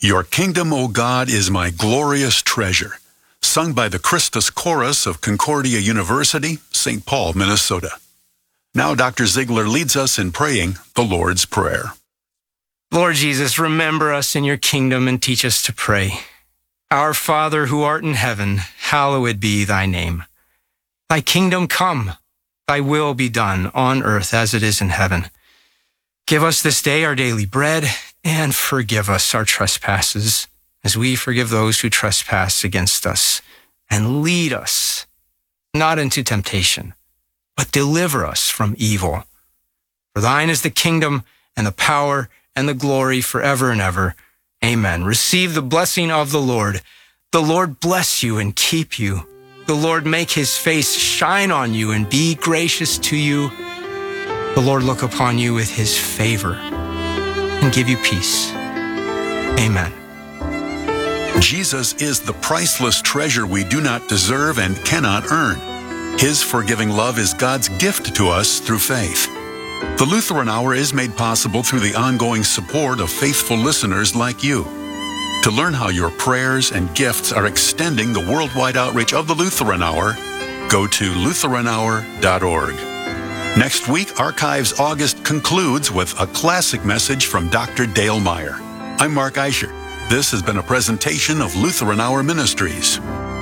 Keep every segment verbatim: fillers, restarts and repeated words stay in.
Your kingdom, O God, is my glorious treasure. Sung by the Christus Chorus of Concordia University, Saint Paul, Minnesota. Now Doctor Ziegler leads us in praying the Lord's Prayer. Lord Jesus, remember us in your kingdom and teach us to pray. Our Father who art in heaven, hallowed be thy name. Thy kingdom come, thy will be done on earth as it is in heaven. Give us this day our daily bread, and forgive us our trespasses, as we forgive those who trespass against us. And lead us not into temptation, but deliver us from evil. For thine is the kingdom, and the power, and the glory forever and ever. Amen. Receive the blessing of the Lord. The Lord bless you and keep you. The Lord make his face shine on you and be gracious to you. The Lord look upon you with his favor and give you peace. Amen. Jesus is the priceless treasure we do not deserve and cannot earn. His forgiving love is God's gift to us through faith. The Lutheran Hour is made possible through the ongoing support of faithful listeners like you. To learn how your prayers and gifts are extending the worldwide outreach of the Lutheran Hour, go to lutheran hour dot org. Next week, Archives August concludes with a classic message from Doctor Dale Meyer. I'm Mark Eicher. This has been a presentation of Lutheran Hour Ministries.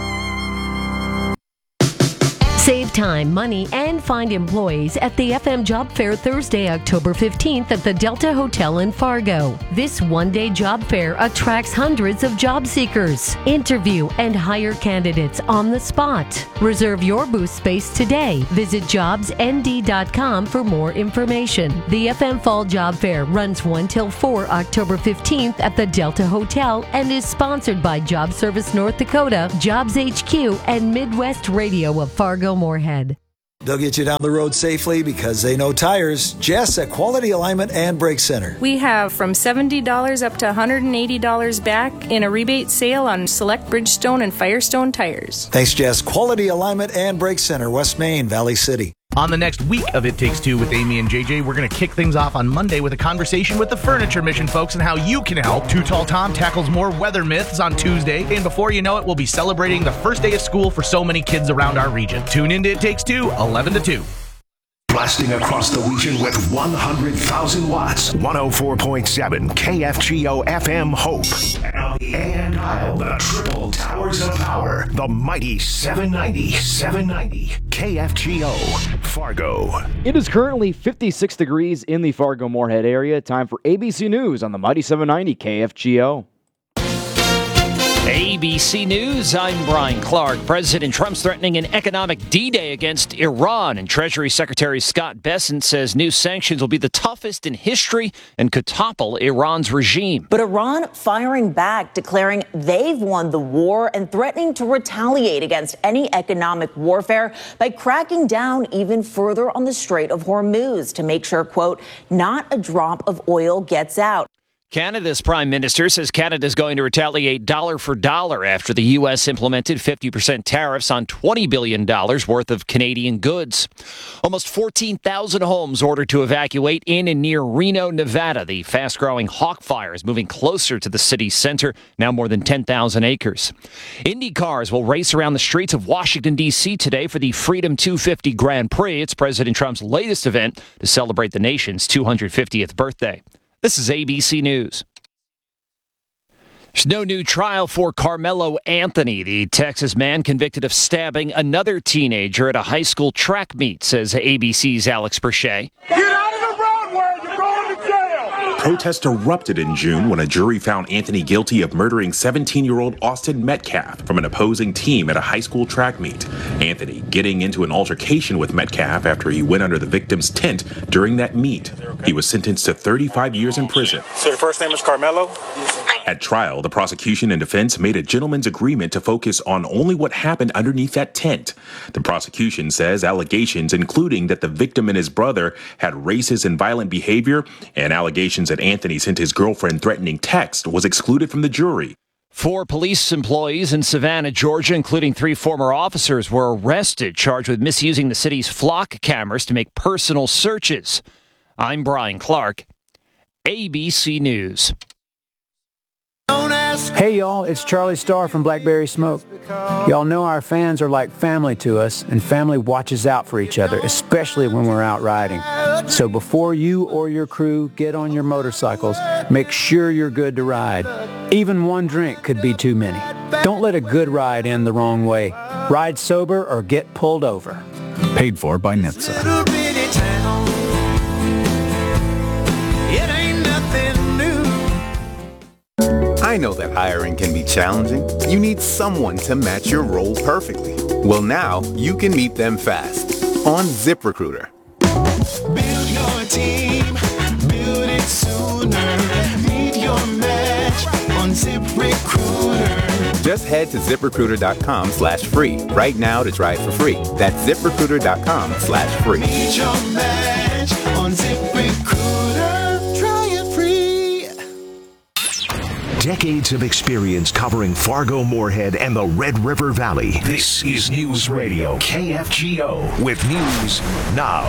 Save time, money, and find employees at the F M Job Fair Thursday, October fifteenth at the Delta Hotel in Fargo. This one-day job fair attracts hundreds of job seekers. Interview and hire candidates on the spot. Reserve your booth space today. Visit jobs n d dot com for more information. The F M Fall Job Fair runs one till four October fifteenth at the Delta Hotel and is sponsored by Job Service North Dakota, Jobs H Q, and Midwest Radio of Fargo Moorhead. They'll get you down the road safely because they know tires. Jess at Quality Alignment and Brake Center. We have from seventy dollars up to one hundred eighty dollars back in a rebate sale on select Bridgestone and Firestone tires. Thanks, Jess. Quality Alignment and Brake Center, West Main, Valley City. On the next week of It Takes Two with Amy and J J, we're going to kick things off on Monday with a conversation with the Furniture Mission folks and how you can help. Too Tall Tom tackles more weather myths on Tuesday, and before you know it, we'll be celebrating the first day of school for so many kids around our region. Tune into It Takes Two, eleven to two. Blasting across the region with one hundred thousand watts. one oh four point seven K F G O F M Hope. And on the A and dial, the triple towers of power. The mighty seven ninety, seven ninety K F G O Fargo. It is currently fifty-six degrees in the Fargo-Moorhead area. Time for A B C News on the mighty seven ninety K F G O. A B C News, I'm Brian Clark. President Trump's threatening an economic D-Day against Iran, and Treasury Secretary Scott Bessent says new sanctions will be the toughest in history and could topple Iran's regime. But Iran firing back, declaring they've won the war and threatening to retaliate against any economic warfare by cracking down even further on the Strait of Hormuz to make sure, quote, not a drop of oil gets out. Canada's prime minister says Canada is going to retaliate dollar for dollar after the U S implemented fifty percent tariffs on twenty billion dollars worth of Canadian goods. Almost fourteen thousand homes ordered to evacuate in and near Reno, Nevada. The fast-growing Hawk Fire is moving closer to the city's center, now more than ten thousand acres. Indy cars will race around the streets of Washington, D C today for the Freedom two fifty Grand Prix. It's President Trump's latest event to celebrate the nation's two hundred fiftieth birthday. This is A B C News. There's no new trial for Carmelo Anthony, the Texas man convicted of stabbing another teenager at a high school track meet, says A B C's Alex Berchet. Get out of the roadway! You're going to jail! Protests erupted in June when a jury found Anthony guilty of murdering seventeen-year-old Austin Metcalf from an opposing team at a high school track meet. Anthony getting into an altercation with Metcalf after he went under the victim's tent during that meet. He was sentenced to thirty-five years in prison. So your first name is Carmelo? At trial, the prosecution and defense made a gentleman's agreement to focus on only what happened underneath that tent. The prosecution says allegations including that the victim and his brother had racist and violent behavior and allegations that Anthony sent his girlfriend threatening text was excluded from the jury. Four police employees in Savannah, Georgia, including three former officers, were arrested, charged with misusing the city's flock cameras to make personal searches. I'm Brian Clark, A B C News. Don't Hey y'all, it's Charlie Starr from Blackberry Smoke. Y'all know our fans are like family to us, and family watches out for each other, especially when we're out riding. So before you or your crew get on your motorcycles, make sure you're good to ride. Even one drink could be too many. Don't let a good ride end the wrong way. Ride sober or get pulled over. Paid for by N H T S A. I know that hiring can be challenging. You need someone to match your role perfectly. Well, now you can meet them fast on ZipRecruiter. Build your team, build it sooner. Meet your match on ZipRecruiter. Just head to ZipRecruiter.com slash free right now to try it for free. That's ZipRecruiter.com slash free. Meet your match on ZipRecruiter. Try it free. Decades of experience covering Fargo, Moorhead, and the Red River Valley. This is News Radio K F G O with news now.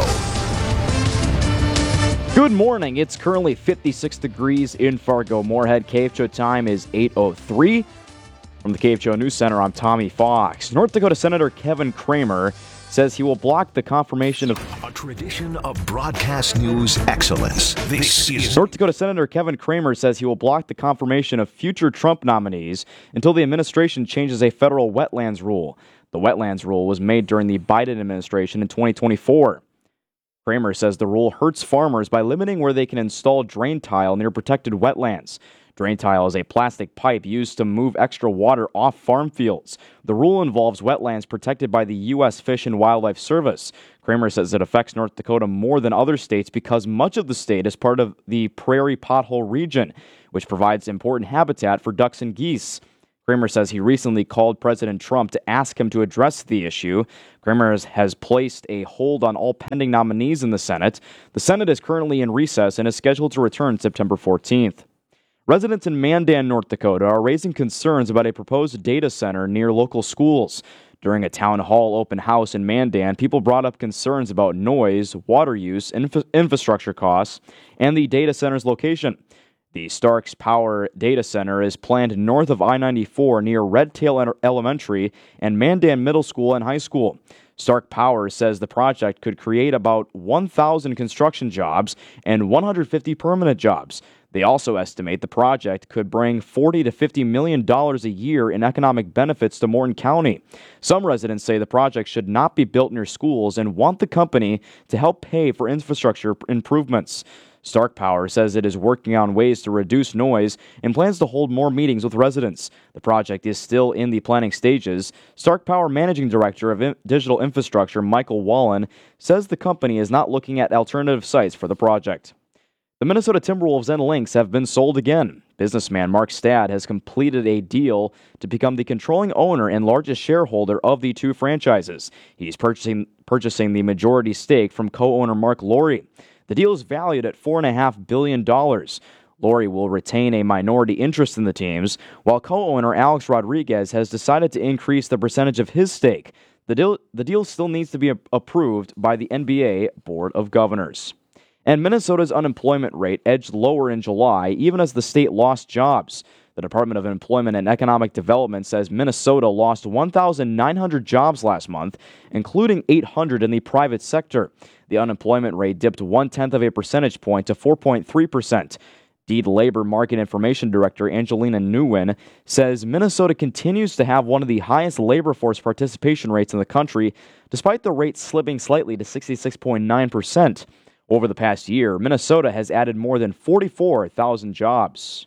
Good morning. It's currently fifty-six degrees in Fargo, Moorhead. K F G O time is eight oh three. From the K F G O News Center, I'm Tommy Fox. North Dakota Senator Kevin Cramer says he will block the confirmation of a tradition of broadcast news excellence. This is North Dakota Senator Kevin Cramer says he will block the confirmation of future Trump nominees until the administration changes a federal wetlands rule. The wetlands rule was made during the Biden administration in twenty twenty-four. Cramer says the rule hurts farmers by limiting where they can install drain tile near protected wetlands. Drain tile is a plastic pipe used to move extra water off farm fields. The rule involves wetlands protected by the U S Fish and Wildlife Service. Cramer says it affects North Dakota more than other states because much of the state is part of the prairie pothole region, which provides important habitat for ducks and geese. Cramer says he recently called President Trump to ask him to address the issue. Cramer has placed a hold on all pending nominees in the Senate. The Senate is currently in recess and is scheduled to return September fourteenth. Residents in Mandan, North Dakota are raising concerns about a proposed data center near local schools. During a town hall open house in Mandan, people brought up concerns about noise, water use, infra- infrastructure costs, and the data center's location. The Starks Power Data Center is planned north of I ninety-four near Red Tail Elementary and Mandan Middle School and High School. Stark Power says the project could create about one thousand construction jobs and one hundred fifty permanent jobs. They also estimate the project could bring forty to fifty million dollars a year in economic benefits to Morton County. Some residents say the project should not be built near schools and want the company to help pay for infrastructure improvements. Stark Power says it is working on ways to reduce noise and plans to hold more meetings with residents. The project is still in the planning stages. Stark Power Managing Director of in- Digital Infrastructure, Michael Wallen, says the company is not looking at alternative sites for the project. The Minnesota Timberwolves and Lynx have been sold again. Businessman Mark Stad has completed a deal to become the controlling owner and largest shareholder of the two franchises. He's purchasing purchasing the majority stake from co-owner Mark Laurie. The deal is valued at four point five billion dollars. Laurie will retain a minority interest in the teams, while co-owner Alex Rodriguez has decided to increase the percentage of his stake. The deal, the deal still needs to be a- approved by the N B A Board of Governors. And Minnesota's unemployment rate edged lower in July, even as the state lost jobs. The Department of Employment and Economic Development says Minnesota lost one thousand nine hundred jobs last month, including eight hundred in the private sector. The unemployment rate dipped one-tenth of a percentage point to four point three percent. Deed Labor Market Information Director Angelina Nguyen says Minnesota continues to have one of the highest labor force participation rates in the country, despite the rate slipping slightly to sixty-six point nine percent. Over the past year, Minnesota has added more than forty-four thousand jobs.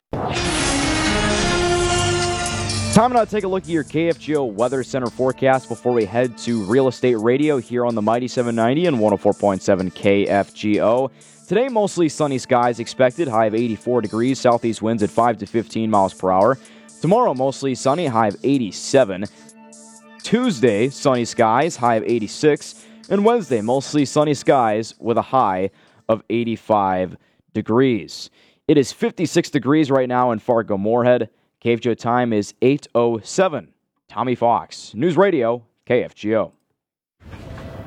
Time now to take a look at your K F G O Weather Center forecast before we head to Real Estate Radio here on the Mighty seven ninety and one oh four point seven K F G O. Today, mostly sunny skies expected, high of eighty-four degrees, southeast winds at five to fifteen miles per hour. Tomorrow, mostly sunny, high of eighty-seven. Tuesday, sunny skies, high of eighty-six. And Wednesday, mostly sunny skies with a high of eighty-five degrees. It is fifty-six degrees right now in Fargo Moorhead. K F G O time is eight oh seven. Tommy Fox, News Radio, K F G O.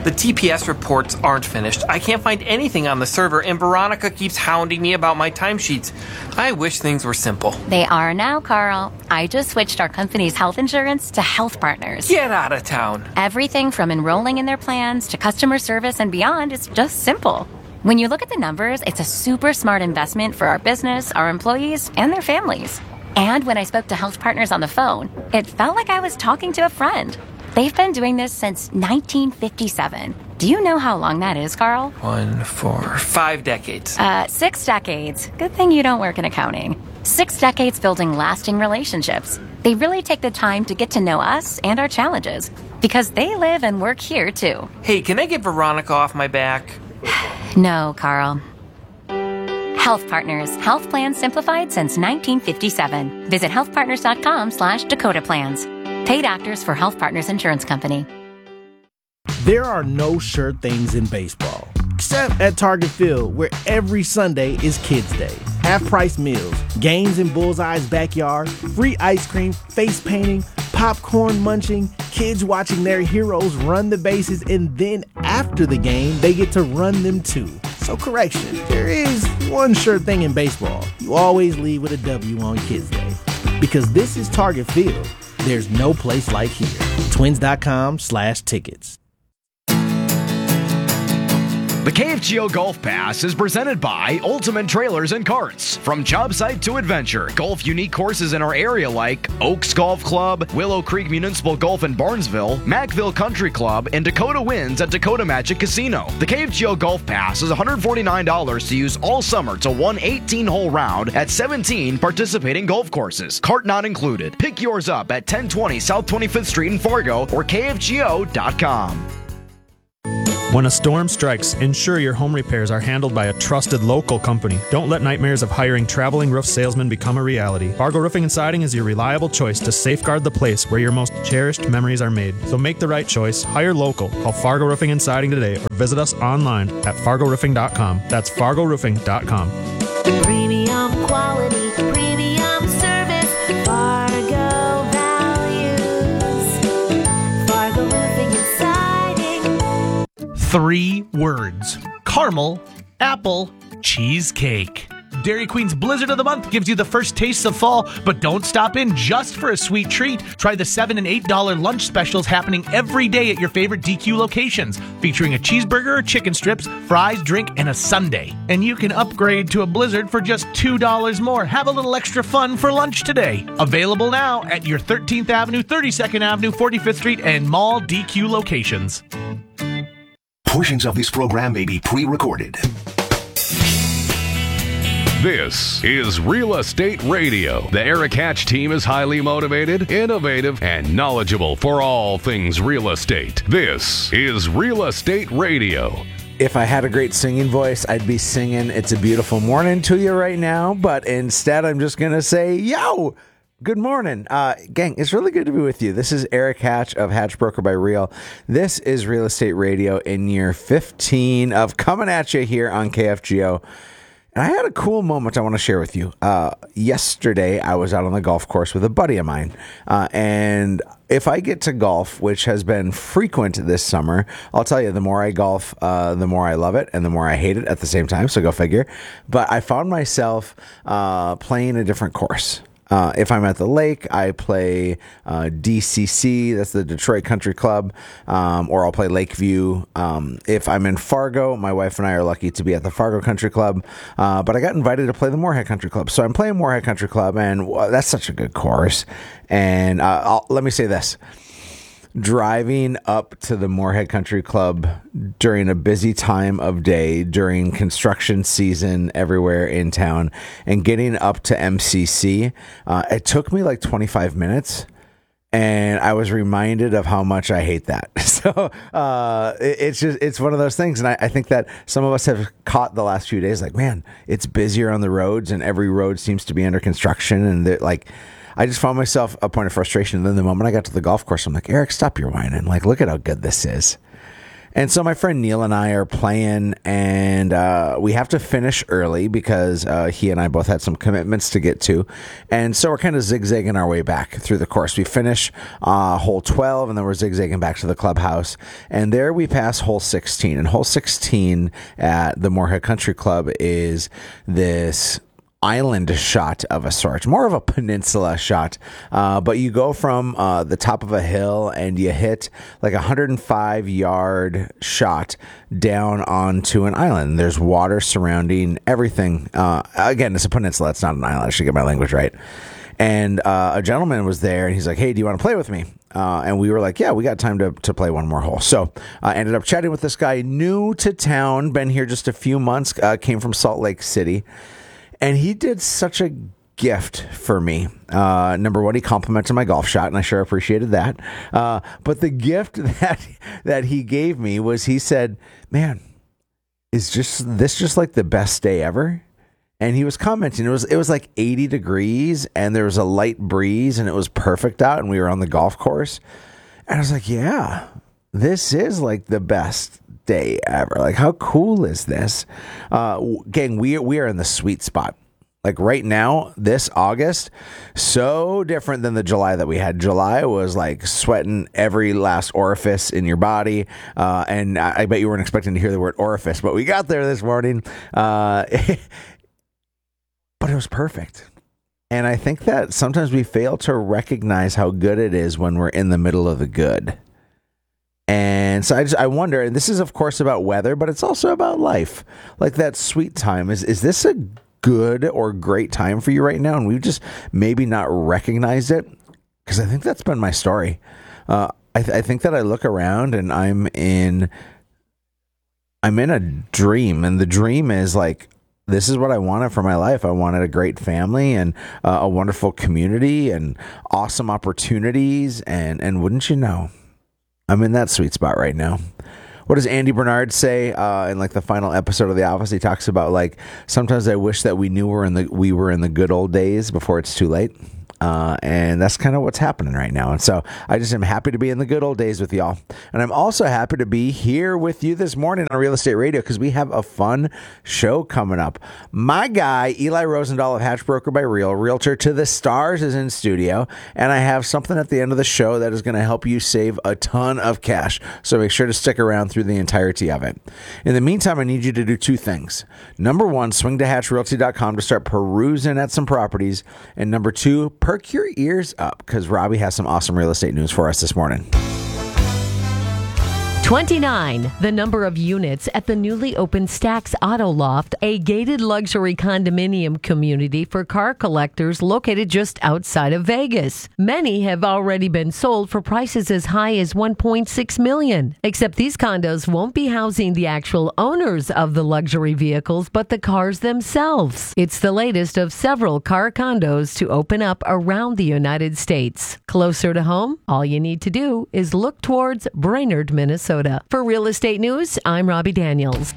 The T P S reports aren't finished. I can't find anything on the server, and Veronica keeps hounding me about my timesheets. I wish things were simple. They are now, Carl. I just switched our company's health insurance to Health Partners. Get out of town. Everything from enrolling in their plans to customer service and beyond is just simple. When you look at the numbers, it's a super smart investment for our business, our employees, and their families. And when I spoke to Health Partners on the phone, it felt like I was talking to a friend. They've been doing this since nineteen fifty-seven. Do you know how long that is, Carl? One, four, five decades. Uh, six decades. Good thing you don't work in accounting. Six decades building lasting relationships. They really take the time to get to know us and our challenges because they live and work here, too. Hey, can I get Veronica off my back? No, Carl. Health Partners. Health plans simplified since nineteen fifty-seven. Visit healthpartners.com slash Dakota Plans. Paid actors for Health Partners Insurance Company. There are no sure things in baseball, except at Target Field, where every Sunday is Kids Day. Half-price meals, games in Bullseye's backyard, free ice cream, face painting, popcorn munching, kids watching their heroes run the bases, and then after the game, they get to run them too. So correction, there is one sure thing in baseball. You always leave with a W on Kids Day. Because this is Target Field. There's no place like here. Twins.com slash tickets. The K F G O Golf Pass is presented by Ultimate Trailers and Carts. From job site to adventure, golf unique courses in our area like Oaks Golf Club, Willow Creek Municipal Golf in Barnesville, Mackville Country Club, and Dakota Winds at Dakota Magic Casino. The K F G O Golf Pass is one hundred forty-nine dollars to use all summer to one eighteen-hole round at seventeen participating golf courses. Cart not included. Pick yours up at ten twenty South twenty-fifth Street in Fargo or K F G O dot com. When a storm strikes, ensure your home repairs are handled by a trusted local company. Don't let nightmares of hiring traveling roof salesmen become a reality. Fargo Roofing and Siding is your reliable choice to safeguard the place where your most cherished memories are made. So make the right choice. Hire local. Call Fargo Roofing and Siding today or visit us online at fargo roofing dot com. That's fargo roofing dot com. Premium quality, premium service, Fargo values, Fargo Roofing and Siding. Three words: caramel, apple, cheesecake. Dairy Queen's Blizzard of the Month gives you the first tastes of fall, but don't stop in just for a sweet treat. Try the seven and eight dollar lunch specials happening every day at your favorite D Q locations, featuring a cheeseburger or chicken strips, fries, drink, and a sundae. And you can upgrade to a Blizzard for just two dollars more. Have a little extra fun for lunch today. Available now at your thirteenth Avenue, thirty-second Avenue, forty-fifth Street, and Mall D Q locations. Portions of this program may be pre-recorded. This is Real Estate Radio. The Eric Hatch team is highly motivated, innovative, and knowledgeable for all things real estate. This is Real Estate Radio. If I had a great singing voice, I'd be singing It's a Beautiful Morning to you right now, but instead I'm just going to say, yo! Good morning. Uh, gang, it's really good to be with you. This is Eric Hatch of Hatch Broker by Real. This is Real Estate Radio in year fifteen of coming at you here on K F G O. And I had a cool moment I want to share with you. Uh, yesterday, I was out on the golf course with a buddy of mine. Uh, and if I get to golf, which has been frequent this summer, I'll tell you, the more I golf, uh, the more I love it and the more I hate it at the same time. So go figure. But I found myself uh, playing a different course. Uh, if I'm at the lake, I play uh, D C C, that's the Detroit Country Club, um, or I'll play Lakeview. Um, if I'm in Fargo, my wife and I are lucky to be at the Fargo Country Club, uh, but I got invited to play the Moorhead Country Club. So I'm playing Moorhead Country Club, and uh, that's such a good course. And uh, I'll, let me say this. Driving up to the Moorhead Country Club during a busy time of day, during construction season everywhere in town, and getting up to M C C, uh, it took me like twenty-five minutes, and I was reminded of how much I hate that. So uh, it, it's just it's one of those things, and I, I think that some of us have caught the last few days, like, man, it's busier on the roads, and every road seems to be under construction, and they're like. I just found myself a point of frustration. And then the moment I got to the golf course, I'm like, Eric, stop your whining. Like, look at how good this is. And so my friend Neil and I are playing, and uh, we have to finish early because uh, he and I both had some commitments to get to. And so we're kind of zigzagging our way back through the course. We finish uh, hole twelve, and then we're zigzagging back to the clubhouse. And there we pass hole sixteen. And hole sixteen at the Moorhead Country Club is this island shot of a sort, more of a peninsula shot, uh, but you go from uh, the top of a hill and you hit like a one hundred five yard shot down onto an island. There's water surrounding everything. Uh, again, it's a peninsula. It's not an island. I should get my language right. And uh, a gentleman was there, and he's like, hey, do you want to play with me? Uh, and we were like, yeah, we got time to, to play one more hole. So I uh, ended up chatting with this guy, new to town, been here just a few months, uh, came from Salt Lake City. And he did such a gift for me. Uh, number one, he complimented my golf shot, and I sure appreciated that. Uh, but the gift that that he gave me was, he said, man, is just this just like the best day ever? And he was commenting, it was it was like eighty degrees, and there was a light breeze, and it was perfect out, and we were on the golf course. And I was like, yeah, this is like the best day ever. Like, how cool is this? Uh, gang, we, we are in the sweet spot. Like right now, this August, so different than the July that we had. July was like sweating every last orifice in your body. Uh, and I, I bet you weren't expecting to hear the word orifice, but we got there this morning. Uh, but it was perfect. And I think that sometimes we fail to recognize how good it is when we're in the middle of the good. And so I just, I wonder, and this is of course about weather, but it's also about life. Like that sweet time. Is is this a good or great time for you right now? And we've just maybe not recognized it, because I think that's been my story. Uh, I, th- I think that I look around and I'm in, I'm in a dream, and the dream is like, this is what I wanted for my life. I wanted a great family and uh, a wonderful community and awesome opportunities. And, and wouldn't you know, I'm in that sweet spot right now. What does Andy Bernard say uh, in like the final episode of The Office? He talks about like, sometimes I wish that we knew we're in the we were in the good old days before it's too late. Uh, and that's kind of what's happening right now. And so I just am happy to be in the good old days with y'all. And I'm also happy to be here with you this morning on Real Estate Radio, because we have a fun show coming up. My guy, Eli Rosendahl of Hatch Broker by Real, Realtor to the Stars, is in studio. And I have something at the end of the show that is going to help you save a ton of cash. So make sure to stick around through the entirety of it. In the meantime, I need you to do two things. Number one, swing to hatch realty dot com to start perusing at some properties. And number two, perk your ears up, because Robbie has some awesome real estate news for us this morning. twenty-nine, the number of units at the newly opened Stacks Auto Loft, a gated luxury condominium community for car collectors located just outside of Vegas. Many have already been sold for prices as high as one point six million dollars. Except these condos won't be housing the actual owners of the luxury vehicles, but the cars themselves. It's the latest of several car condos to open up around the United States. Closer to home, all you need to do is look towards Brainerd, Minnesota. For Real Estate News, I'm Robbie Daniels.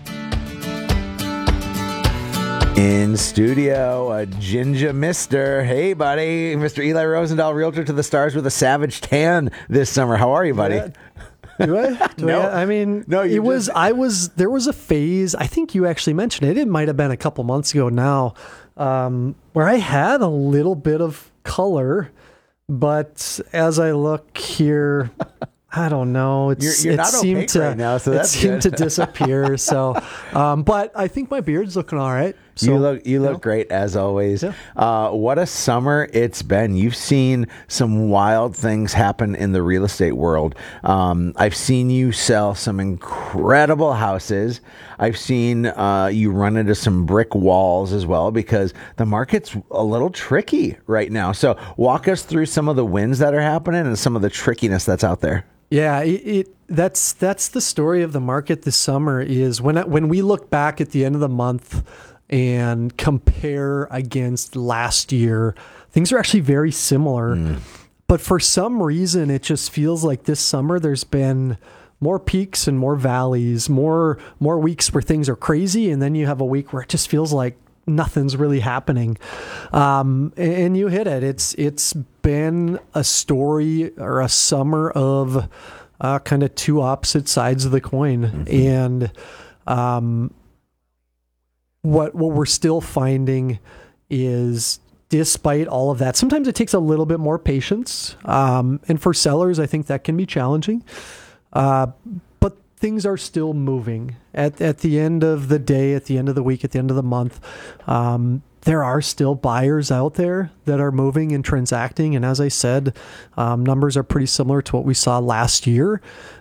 In studio, a ginger mister. Hey, buddy. Mister Eli Rosendahl, Realtor to the Stars with a savage tan this summer. How are you, buddy? Yeah. Do I? Do no. I? I mean, no, you it was, just... I was, there was a phase, I think you actually mentioned it, it might have been a couple months ago now, um, where I had a little bit of color, but as I look here, I don't know. It's, you're, you're it not seemed opaque to, right now, so that's it seemed good. to disappear. So, um, but I think my beard's looking all right. So, you look, you look you know. great as always. Yeah. Uh, what a summer it's been. You've seen some wild things happen in the real estate world. Um, I've seen you sell some incredible houses. I've seen uh, you run into some brick walls as well, because the market's a little tricky right now. So walk us through some of the wins that are happening and some of the trickiness that's out there. Yeah, it, it that's that's the story of the market this summer. Is when when we look back at the end of the month and compare against last year, things are actually very similar. Mm. But for some reason, it just feels like this summer there's been more peaks and more valleys, more more weeks where things are crazy, and then you have a week where it just feels like nothing's really happening. Um, and you hit it. It's it's been a story or a summer of uh, kind of two opposite sides of the coin. Mm-hmm. And um, what what we're still finding is, despite all of that, sometimes it takes a little bit more patience. Um, and for sellers, I think that can be challenging. Uh, but things are still moving. At at the end of the day, at the end of the week, at the end of the month, um, there are still buyers out there that are moving and transacting. And as I said, um, numbers are pretty similar to what we saw last year.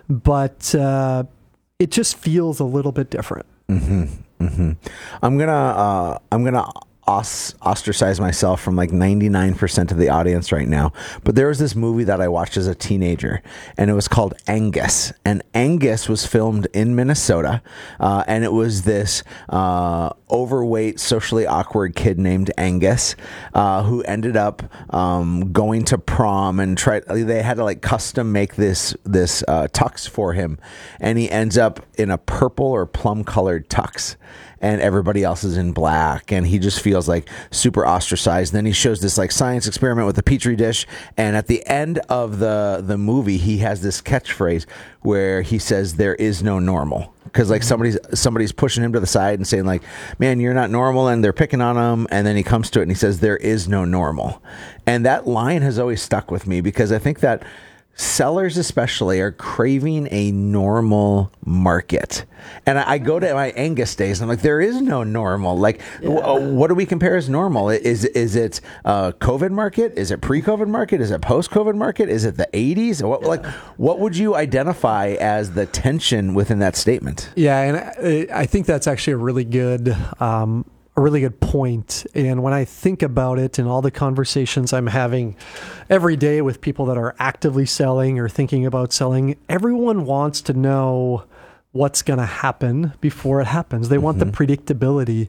But uh, it just feels a little bit different. Mm-hmm. Mm-hmm. I'm gonna uh, I'm gonna os- ostracize myself from like ninety-nine percent of the audience right now. But there was this movie that I watched as a teenager, and it was called Angus. And Angus was filmed in Minnesota, uh, and it was this uh, overweight, socially awkward kid named Angus uh, who ended up um, going to prom and tried. They had to like custom make this this uh, tux for him, and he ends up in a purple or plum colored tux. And everybody else is in black, and he just feels like super ostracized. And then he shows this like science experiment with a petri dish, and at the end of the the movie, he has this catchphrase where he says, "There is no normal," because like somebody's somebody's pushing him to the side and saying like, "Man, you're not normal," and they're picking on him. And then he comes to it and he says, "There is no normal," and that line has always stuck with me because I think that sellers especially are craving a normal market. And I, I go to my Angus days and I'm like, there is no normal. Like, yeah. w- what do we compare as normal? Is is it a COVID market? Is it pre-COVID market? Is it post-COVID market? Is it the eighties? What, yeah. Like, what would you identify as the tension within that statement? Yeah, and I, I think that's actually a really good um, a really good point. And when I think about it and all the conversations I'm having every day with people that are actively selling or thinking about selling, everyone wants to know what's going to happen before it happens. They mm-hmm. want the predictability.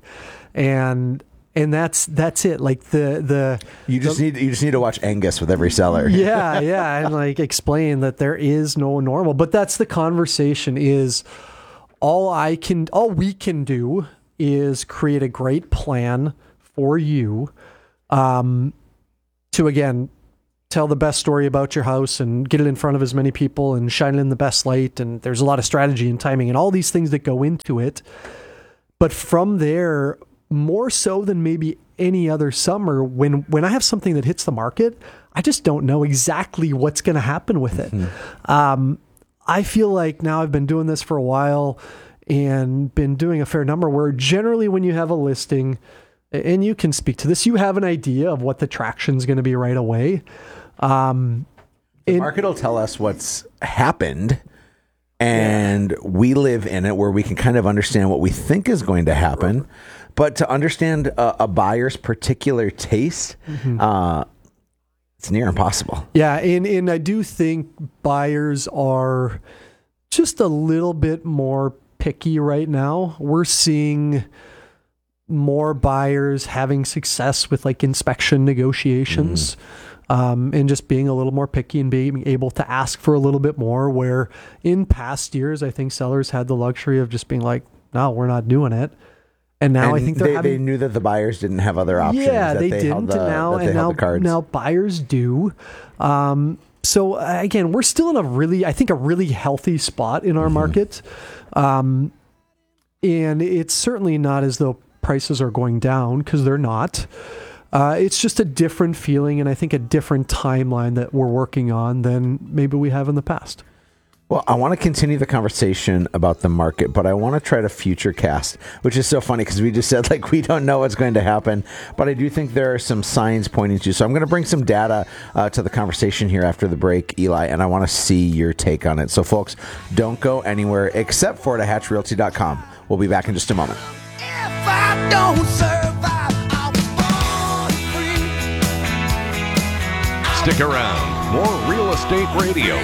And and that's that's it. Like the the You just the, need you just need to watch Angus with every seller. Yeah, yeah, and like explain that there is no normal. But that's the conversation is all I can all we can do is create a great plan for you um, to, again, tell the best story about your house and get it in front of as many people and shine it in the best light. And there's a lot of strategy and timing and all these things that go into it. But from there, more so than maybe any other summer, when, when I have something that hits the market, I just don't know exactly what's going to happen with it. Mm-hmm. Um, I feel like now I've been doing this for a while and been doing a fair number where generally when you have a listing, and you can speak to this, you have an idea of what the traction is going to be right away. Um, the it, market will tell us what's happened, and yeah. we live in it where we can kind of understand what we think is going to happen. But to understand a, a buyer's particular taste, mm-hmm. uh, it's near impossible. Yeah, and, and I do think buyers are just a little bit more picky right now. We're seeing more buyers having success with like inspection negotiations, mm. um, and just being a little more picky and being able to ask for a little bit more, where in past years, I think sellers had the luxury of just being like, no, we're not doing it. And now and I think they're they, having, they knew that the buyers didn't have other options. Yeah, that they, they didn't. The, and now, and now, the now buyers do. Um, so uh, again, we're still in a really, I think a really healthy spot in our mm-hmm. market. Um, and it's certainly not as though prices are going down, because they're not. Uh, it's just a different feeling, and I think a different timeline that we're working on than maybe we have in the past. Well, I want to continue the conversation about the market, but I want to try to future cast, which is so funny because we just said like we don't know what's going to happen, but I do think there are some signs pointing to. So I'm going to bring some data uh, to the conversation here after the break, Eli, and I want to see your take on it. So folks, don't go anywhere except for to hatch realty dot com. We'll be back in just a moment. If I don't survive, I was born free. Stick around. More Real Estate Radio